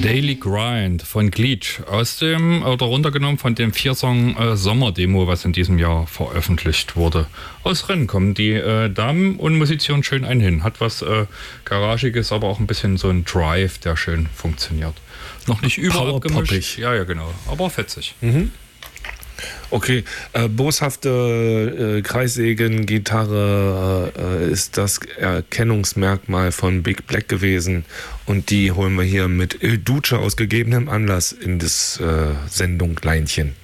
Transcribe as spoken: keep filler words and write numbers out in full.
Daily Grind von Gleech aus dem, oder runtergenommen von dem Vier-Song äh, Sommer-Demo, was in diesem Jahr veröffentlicht wurde. Aus Rennen kommen die äh, Damen und musizieren schön einen hin. Hat was äh, Garagiges, aber auch ein bisschen so ein Drive, der schön funktioniert. Noch nicht überall abgemischt. Ja, ja, genau. Aber fetzig. Mhm. Okay, äh, boshafte äh, Kreissägen-Gitarre äh, ist das Erkennungsmerkmal von Big Black gewesen und die holen wir hier mit Il Duce aus gegebenem Anlass in das äh, Sendung Leinchen.